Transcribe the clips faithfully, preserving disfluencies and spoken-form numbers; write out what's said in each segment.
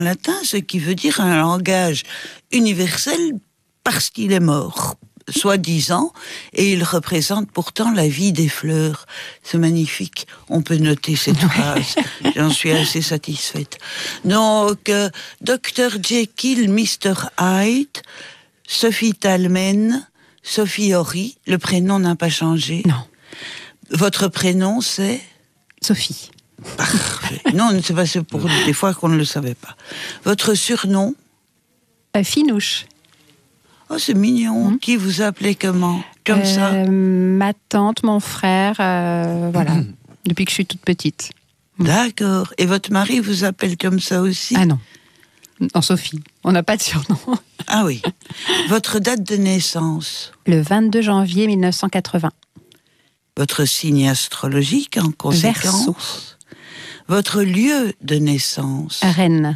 latin, ce qui veut dire un langage universel parce qu'il est mort, soi-disant, et il représente pourtant la vie des fleurs. C'est magnifique. On peut noter cette phrase. J'en suis assez satisfaite. Donc, euh, docteur Jekyll, mister Hyde, Sophie Talmen, Sophie Horry, le prénom n'a pas changé. Non. Votre prénom, c'est Sophie. Parfait. Non, c'est pas c'est pour des fois qu'on ne le savait pas. Votre surnom? Euh, Finouche. Oh, c'est mignon. Mmh. Qui vous appelait comment? Comme euh, ça? Ma tante, mon frère, euh, voilà. Mmh. Depuis que je suis toute petite. Mmh. D'accord. Et votre mari vous appelle comme ça aussi? Ah non. Non, Sophie. On n'a pas de surnom. Ah oui. Votre date de naissance? Le vingt-deux janvier mille neuf cent quatre-vingts. Votre signe astrologique en conséquence? Verseau. Votre lieu de naissance? Rennes.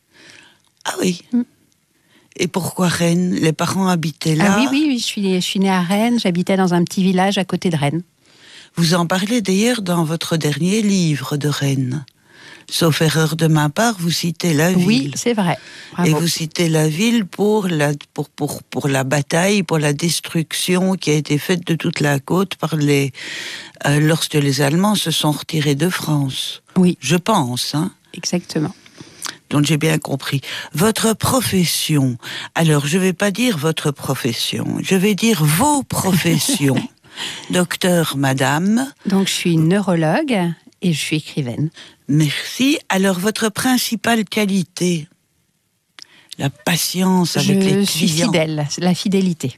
Ah oui. Mm. Et pourquoi Rennes? Les parents habitaient là? Ah oui, oui, oui. Je suis, je suis née à Rennes. J'habitais dans un petit village à côté de Rennes. Vous en parlez d'ailleurs dans votre dernier livre de Rennes. Sauf erreur de ma part, vous citez la ville. Oui, c'est vrai. Bravo. Et vous citez la ville pour la, pour, pour, pour la bataille, pour la destruction qui a été faite de toute la côte par les, euh, lorsque les Allemands se sont retirés de France. Oui. Je pense, hein. Exactement. Donc j'ai bien compris. Votre profession. Alors, je ne vais pas dire votre profession, je vais dire vos professions. Docteur, madame. Donc je suis neurologue et je suis écrivaine. Merci. Alors, votre principale qualité? La patience avec je les clients. Je suis fidèle, la fidélité.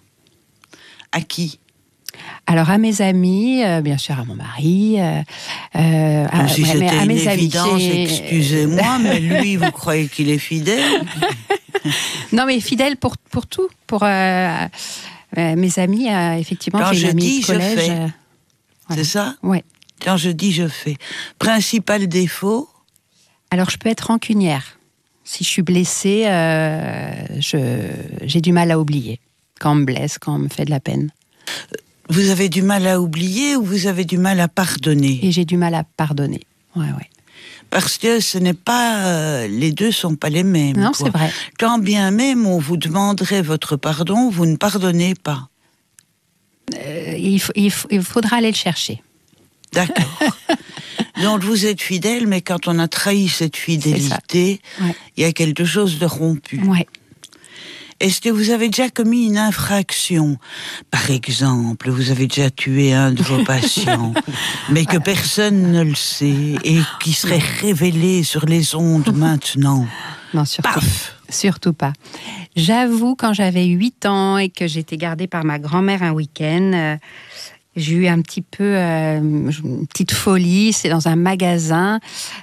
À qui? Alors, à mes amis, euh, bien sûr, à mon mari. Euh, euh, à, si c'était à une mes évidence, amis, excusez-moi, mais lui, vous croyez qu'il est fidèle? Non, mais fidèle pour, pour tout. Pour euh, euh, mes amis, euh, effectivement, quand j'ai je une amie dis, de collège. je fais. Euh, voilà. C'est ça? Oui. Quand je dis, je fais. Principal défaut? Alors, je peux être rancunière. Si je suis blessée, euh, je, j'ai du mal à oublier. Quand on me blesse, quand on me fait de la peine. Vous avez du mal à oublier ou vous avez du mal à pardonner? Et j'ai du mal à pardonner. Ouais, ouais. Parce que ce n'est pas... Euh, les deux sont pas les mêmes. Non, quoi. c'est vrai. Quand bien même on vous demanderait votre pardon, vous ne pardonnez pas. Euh, il, f- il, f- il faudra aller le chercher. D'accord. Donc vous êtes fidèle, mais quand on a trahi cette fidélité, ouais. il y a quelque chose de rompu. Ouais. Est-ce que vous avez déjà commis une infraction? Par exemple, vous avez déjà tué un de vos patients, mais que personne ne le sait et qui serait révélé sur les ondes maintenant? Non, surtout, Paf surtout pas. J'avoue, quand j'avais huit ans et que j'étais gardée par ma grand-mère un week-end, euh, j'ai eu un petit peu euh, une petite folie. C'est dans un magasin.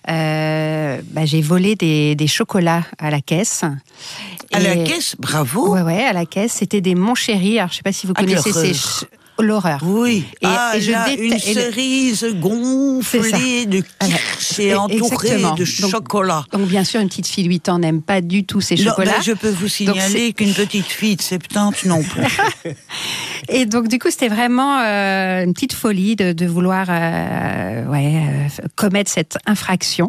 Euh, bah, j'ai volé des, des chocolats à la caisse. À et... la caisse, bravo. Ouais, ouais, à la caisse. C'était des Mon Chéri. Alors, je sais pas si vous connaissez ces ch... l'horreur. Oui. Et, ah, et je là, déte... une cerise gonflée de kirsch et entourée Exactement. de donc, chocolat. Donc, bien sûr, une petite fille de huit ans n'aime pas du tout ces chocolats. Non, ben, je peux vous signaler qu'une petite fille de soixante-dix non plus. Et donc, du coup, c'était vraiment euh, une petite folie de, de vouloir euh, ouais, euh, commettre cette infraction,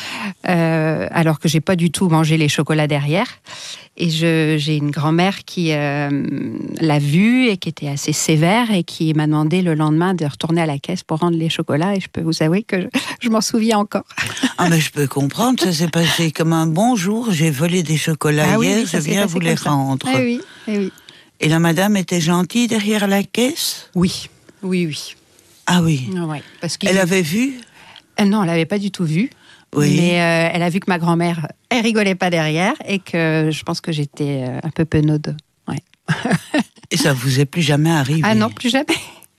euh, alors que j'ai pas du tout mangé les chocolats derrière. Et je, j'ai une grand-mère qui euh, l'a vu et qui était assez sévère et qui m'a demandé le lendemain de retourner à la caisse pour rendre les chocolats. Et je peux vous avouer que je, je m'en souviens encore. Ah, mais je peux comprendre, ça s'est passé comme un bon jour. J'ai volé des chocolats ah, hier, oui, oui, je viens vous les rendre. Ah, oui, ah, oui. Et la madame était gentille derrière la caisse? Oui, oui, oui. Ah oui. Ah, ouais, parce elle avait vu? euh, Non, elle n'avait pas du tout vu. Oui. Mais euh, elle a vu que ma grand-mère, elle rigolait pas derrière et que je pense que j'étais un peu penaude. Ouais. Et ça vous est plus jamais arrivé? Ah non, plus jamais.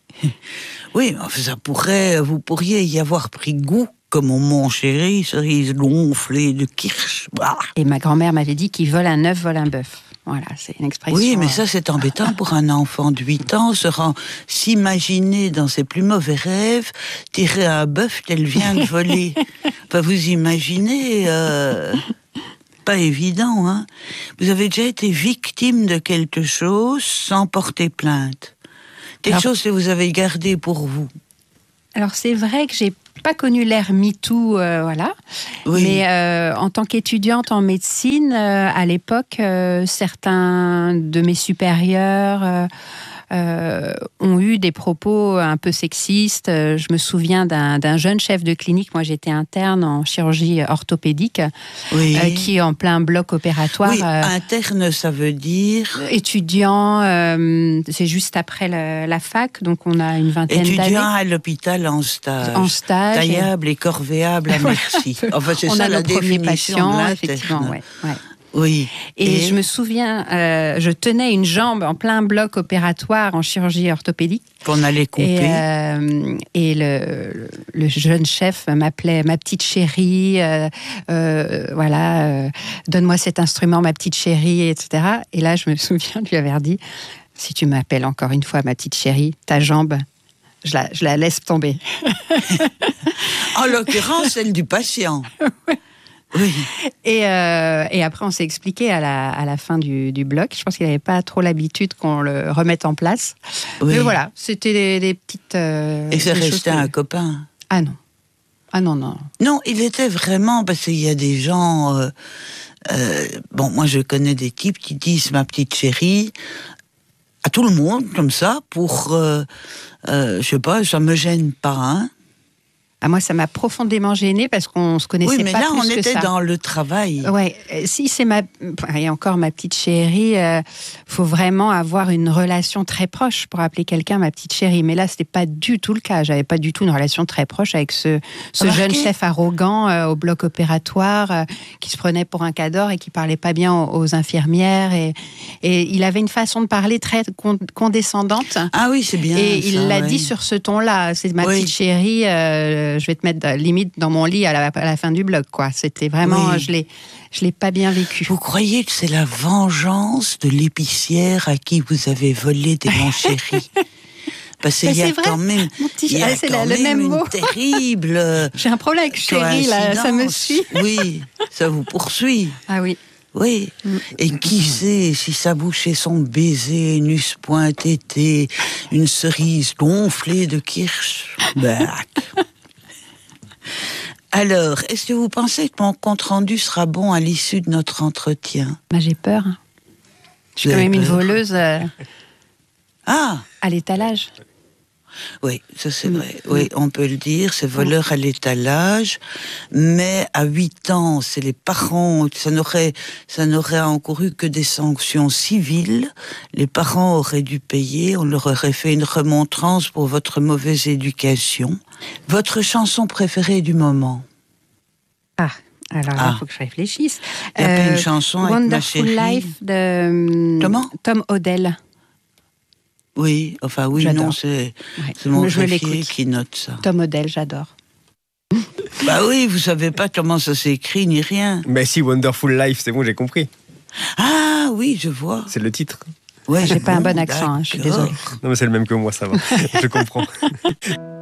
Oui, ça pourrait, vous pourriez y avoir pris goût, comme au Mon Chéri, cerise gonflée de kirsch. Bah. Et ma grand-mère m'avait dit qu'il vole un œuf, vole un bœuf. Voilà, c'est une expression. Oui, mais ça, c'est embêtant pour un enfant de huit ans, se rend, s'imaginer dans ses plus mauvais rêves, tirer un bœuf qu'elle vient de voler. Enfin, vous imaginez, euh, pas évident, hein. Vous avez déjà été victime de quelque chose sans porter plainte. Quelque Alors, chose que vous avez gardé pour vous. Alors, c'est vrai que j'ai pas connu l'ère MeToo, euh, voilà. Oui. Mais euh, en tant qu'étudiante en médecine, euh, à l'époque, euh, certains de mes supérieurs euh, euh, ont eu des propos un peu sexistes. Euh, Je me souviens d'un, d'un jeune chef de clinique, moi j'étais interne en chirurgie orthopédique, Oui. euh, qui en plein bloc opératoire. Oui, euh, interne, ça veut dire... étudiant, euh, c'est juste après la, la fac, donc on a une vingtaine d'années. Étudiant à l'hôpital en stage. En stage. Taillable et, et corvéable à merci. Enfin, c'est on ça a la nos premiers définition patients, de l'interne. effectivement. Ouais, ouais. Oui. Et, Et je me souviens, euh, je tenais une jambe en plein bloc opératoire en chirurgie orthopédique. qu'on allait couper. Et, euh, et le, le jeune chef m'appelait ma petite chérie, euh, euh, voilà, euh, donne-moi cet instrument, ma petite chérie, et cetera. Et là, je me souviens de lui avoir dit, si tu m'appelles encore une fois ma petite chérie, ta jambe, je la, je la laisse tomber. En l'occurrence, celle du patient. Oui. Et, euh, et après, on s'est expliqué à la, à la fin du, du bloc. Je pense qu'il n'avait pas trop l'habitude qu'on le remette en place. Oui. Mais voilà, c'était des, des petites... Euh, Et c'est des resté choses que- un copain. Ah non. Ah non, non. Non, il était vraiment, parce qu'il y a des gens... euh, euh, bon, moi je connais des types qui disent ma petite chérie à tout le monde, comme ça, pour... Euh, euh, je sais pas, ça me gêne pas, hein. Ah, moi, ça m'a profondément gênée parce qu'on se connaissait Oui, mais pas là, plus on que était ça. dans le travail. Ouais, euh, si c'est ma et encore ma petite chérie, euh, faut vraiment avoir une relation très proche pour appeler quelqu'un ma petite chérie. Mais là, c'était pas du tout le cas. J'avais pas du tout une relation très proche avec ce, ce Remarquez. jeune chef arrogant euh, au bloc opératoire euh, qui se prenait pour un cador et qui parlait pas bien aux, aux infirmières et, et il avait une façon de parler très con- condescendante. Ah oui, c'est bien. Et il ça, l'a ouais. dit sur ce ton-là. C'est ma Oui. petite chérie. euh, je vais te mettre euh, limite dans mon lit à la, à la fin du bloc, quoi. C'était vraiment, Oui. je l'ai, je l'ai pas bien vécu. Vous croyez que c'est la vengeance de l'épicière à qui vous avez volé des mon chéri? Parce qu'il Mais y a c'est vrai, quand même, mon petit il y a chéri, c'est quand le même même une mot. terrible euh, J'ai un problème avec chérie, là, ça me coïncidence. suit. Oui, ça vous poursuit. Ah oui. Oui. Et qui sait si sa bouche et son baiser n'eussent point été une cerise gonflée de Kirschberg. Alors, est-ce que vous pensez que mon compte-rendu sera bon à l'issue de notre entretien? Bah, j'ai peur. Je suis Vous quand avez même une peur voleuse euh, Ah, à l'étalage. oui, ça c'est vrai. Oui, on peut le dire, c'est voleur à l'étalage. Mais à huit ans, c'est les parents, ça n'aurait, ça n'aurait encouru que des sanctions civiles. Les parents auraient dû payer, on leur aurait fait une remontrance pour votre mauvaise éducation. Votre chanson préférée du moment? Ah, alors Ah. il faut que je réfléchisse. Il y a pas une chanson avec ma Wonderful chérie. Life de hum, Comment Tom Odell. Oui, enfin oui, J'adore. non, c'est, Ouais. c'est mon Je me greffier l'écoute. qui note ça. Tom Odell, j'adore. Bah oui, vous savez pas comment ça s'écrit ni rien. Mais si, Wonderful Life, c'est bon, j'ai compris. Ah oui, je vois. C'est le titre. Ouais, J'ai pas un bon bon, accent, hein, je suis d'accord. désolée. Non, mais c'est le même que moi, ça va. Je comprends.